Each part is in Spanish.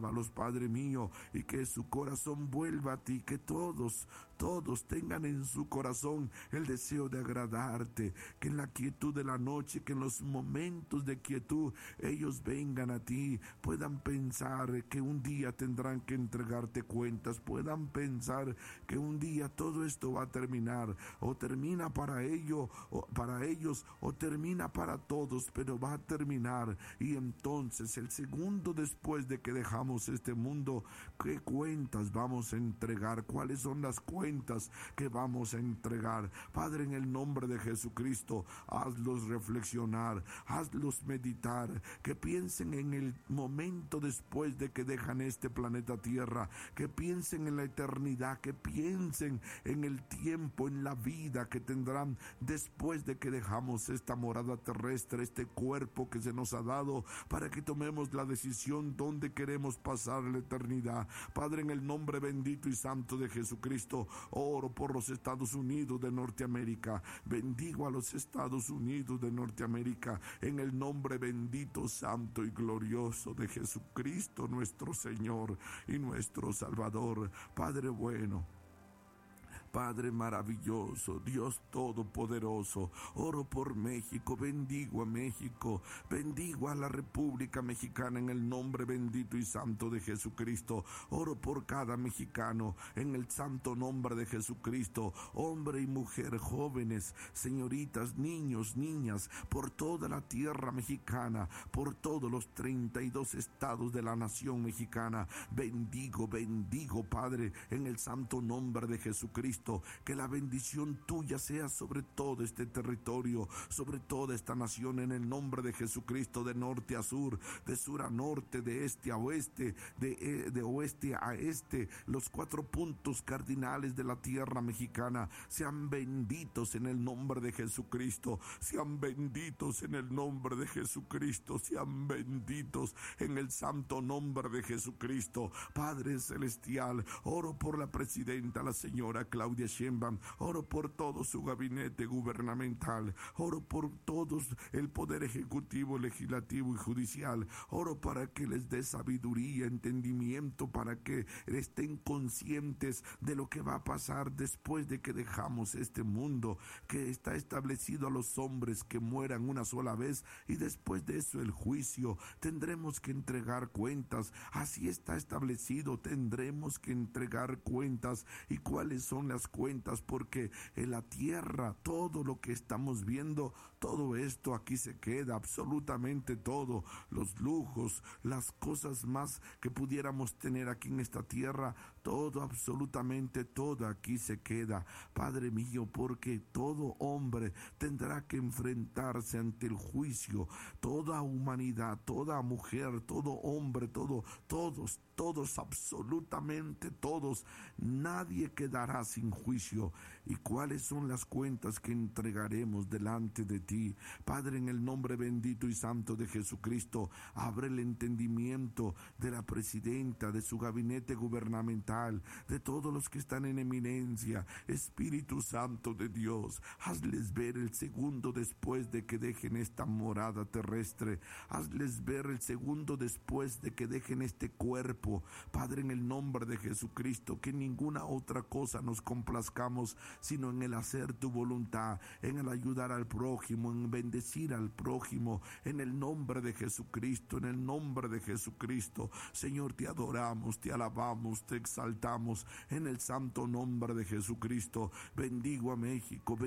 sálvalos, Padre mío, y que su corazón vuelva a ti, que todos tengan en su corazón el deseo de agradarte, que en la quietud de la noche, que en los momentos de quietud ellos vengan a ti, puedan pensar que un día tendrán que entregarte cuentas, puedan pensar que un día todo esto va a terminar, o termina para ellos, o termina para todos, pero va a terminar. Y entonces el segundo después de que dejamos este mundo, ¿qué cuentas vamos a entregar? ¿Cuáles son las cuentas que vamos a entregar? Padre, en el nombre de Jesucristo, hazlos reflexionar, hazlos meditar, que piensen en el momento después de que dejan este planeta Tierra, que piensen en la eternidad, que piensen en el tiempo, en la vida que tendrán después de que dejamos esta morada terrestre, este cuerpo que se nos ha dado, para que tomemos la decisión dónde queremos pasar la eternidad. Padre, en el nombre bendito y santo de Jesucristo, oro por los Estados Unidos de Norteamérica. Bendigo a los Estados Unidos de Norteamérica en el nombre bendito, santo y glorioso de Jesucristo, nuestro Señor y nuestro Salvador. Padre bueno, Padre maravilloso, Dios todopoderoso, oro por México, bendigo a México, bendigo a la República Mexicana en el nombre bendito y santo de Jesucristo. Oro por cada mexicano en el santo nombre de Jesucristo, hombre y mujer, jóvenes, señoritas, niños, niñas, por toda la tierra mexicana, por todos los 32 estados de la nación mexicana. Bendigo, Padre, en el santo nombre de Jesucristo, que la bendición tuya sea sobre todo este territorio, sobre toda esta nación, en el nombre de Jesucristo, de norte a sur, de sur a norte, de este a oeste, de oeste a este. Los 4 puntos cardinales de la tierra mexicana sean benditos en el nombre de Jesucristo, sean benditos en el nombre de Jesucristo, sean benditos en el santo nombre de Jesucristo. Padre celestial, oro por la presidenta, la señora Claudia Sheinbaum, oro por todo su gabinete gubernamental, oro por todos el poder ejecutivo, legislativo y judicial, oro para que les dé sabiduría, entendimiento, para que estén conscientes de lo que va a pasar después de que dejamos este mundo, que está establecido a los hombres que mueran una sola vez y después de eso el juicio. Tendremos que entregar cuentas, así está establecido, tendremos que entregar cuentas. ¿Y cuáles son las cuentas? Porque en la tierra todo lo que estamos viendo, todo esto aquí se queda, absolutamente todo, los lujos, las cosas más que pudiéramos tener aquí en esta tierra, todo, absolutamente todo aquí se queda, Padre mío, porque todo hombre tendrá que enfrentarse ante el juicio, toda humanidad, toda mujer, todo hombre, todos, absolutamente todos, nadie quedará sin juicio. ¿Y cuáles son las cuentas que entregaremos delante de ti? Padre, en el nombre bendito y santo de Jesucristo, abre el entendimiento de la presidenta, de su gabinete gubernamental, de todos los que están en eminencia. Espíritu Santo de Dios, hazles ver el segundo después de que dejen esta morada terrestre, hazles ver el segundo después de que dejen este cuerpo. Padre, en el nombre de Jesucristo, que ninguna otra cosa nos complazcamos sino en el hacer tu voluntad, en el ayudar al prójimo, en bendecir al prójimo, en el nombre de Jesucristo, en el nombre de Jesucristo. Señor, te adoramos, te alabamos, te exaltamos en el santo nombre de Jesucristo. Bendigo a México,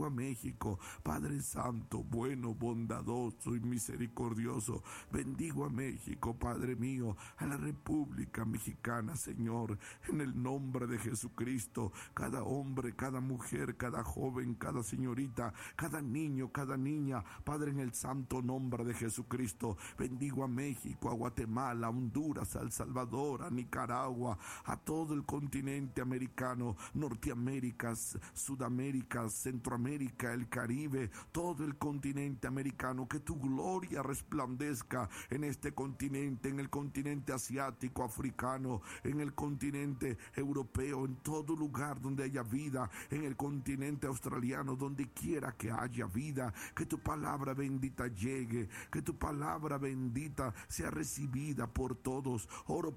Padre Santo, bueno, bondadoso y misericordioso. Bendigo a México, Padre mío, a la República Mexicana, Señor, en el nombre de Jesucristo. Cada hombre, cada mujer, cada joven, cada señorita, cada niño, cada niña, Padre, en el santo nombre de Jesucristo. Bendigo a México, a Guatemala, a Honduras, a El Salvador, a Nicaragua, a todo el continente americano, Norteamérica, Sudamérica, Centroamérica, el Caribe, todo el continente americano. Que tu gloria resplandezca en este continente, en el continente asiático, africano, en el continente europeo, en todo lugar donde haya vida, en el continente australiano, donde quiera que haya vida. Que tu palabra bendita llegue, que tu palabra bendita sea recibida por todos. Oro